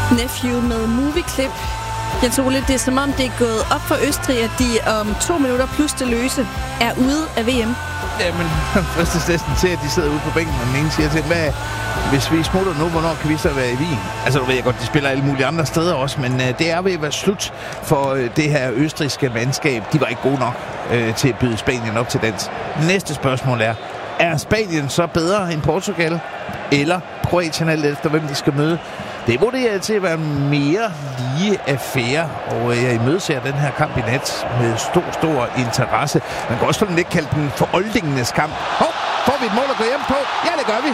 Nephew med Movieklip. Jens Ole, det er som om, det er gået op for Østrig, at de om 2 minutter plus det løse er ude af VM. Jamen, først næsten til, at de sidder ude på bænken, og den ene siger til, hvis vi smutter nu, hvornår kan vi så være i Wien? Altså, du ved jeg godt, de spiller alle mulige andre steder også, men det er ved at være slut for det her østrigske mandskab. De var ikke gode nok til at byde Spanien op til dans. Næste spørgsmål er Spanien så bedre end Portugal? Eller Kroatien, alt efter hvem de skal møde? Det vurderer til at være mere lige affære, og jeg imødeser den her kamp i nat med stor interesse. Man kan også lidt kalde den for oldingenes kamp. Får vi et mål at gå hjem på? Ja, det gør vi.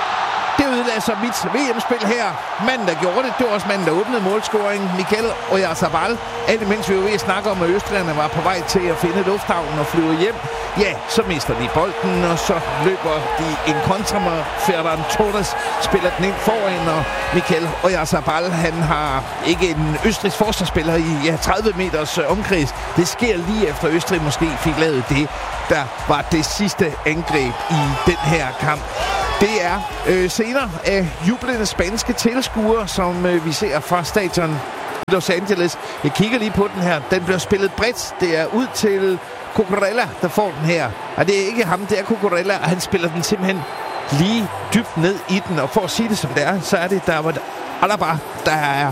Det ødelagde så mit VM-spil her. Manden, der gjorde det var også manden, der åbnede målscoringen. Mikel Oyarzabal. Alt imens vi var ved at snakke om, at østrigerne var på vej til at finde lufthavnen og flyve hjem. Ja, så mister de bolden, og så løber de en kontra med Ferran Torres. Spiller den ind foran, og Mikel Oyarzabal, han har ikke en østrigsk forsvarsspiller i 30 meters omkreds. Det sker lige efter Østrig måske fik lavet det, der var det sidste angreb i den her kamp. Det er scener af jublende spanske tilskuere, som vi ser fra stadion Los Angeles. Jeg kigger lige på den her. Den bliver spillet bredt. Det er ud til Cucurella, der får den her. Og det er ikke ham, det er Cucurella, og han spiller den simpelthen lige dybt ned i den. Og for at sige det som det er, så er det der var Alaba, der er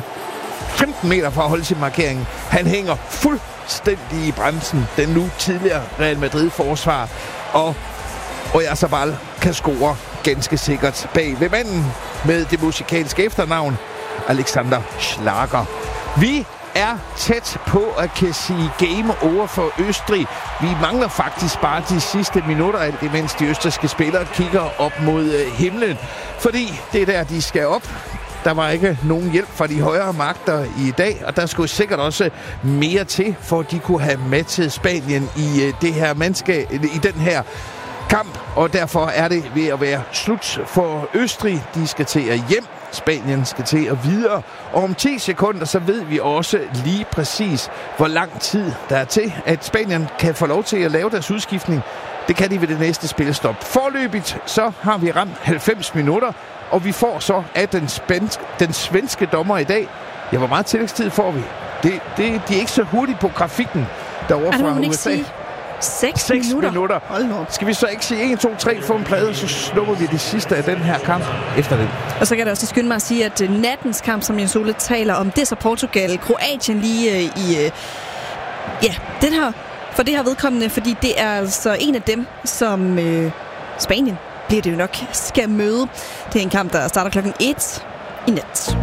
15 meter fra at holde sin markering. Han hænger fuldstændig i bremsen, den nu tidligere Real Madrid-forsvar. Og Oyarzabal kan score ganske sikkert bag ved manden med det musikalske efternavn Alexander Schlager. Vi er tæt på at kan sige game over for Østrig. Vi mangler faktisk bare de sidste minutter, alt imens de østrigske spillere kigger op mod himlen. Fordi det er der, de skal op. Der var ikke nogen hjælp fra de højere magter i dag, og der skulle sikkert også mere til, for at de kunne have matchet Spanien i det her mandskab, i den her kamp, og derfor er det ved at være slut for Østrig. De skal til at hjem. Spanien skal til at videre. Og om 10 sekunder, så ved vi også lige præcis, hvor lang tid der er til, at Spanien kan få lov til at lave deres udskiftning. Det kan de ved det næste spillestop. Forløbigt, så har vi ramt 90 minutter, og vi får så af den svenske dommer i dag. Ja, hvor meget tillægstid får vi? De er ikke så hurtigt på grafikken derovre fra USA. 6 minutter. Skal vi så ikke sige 1, 2, 3, få en plade, så slupper vi det sidste af den her kamp efter den. Og så kan jeg også skynde mig at sige, at nattens kamp, som Jens Ole taler om, det er så Portugal, Kroatien lige i... den her, for det her vedkommende, fordi det er altså en af dem, som Spanien bliver det jo nok skal møde. Det er en kamp, der starter klokken 1 i nat.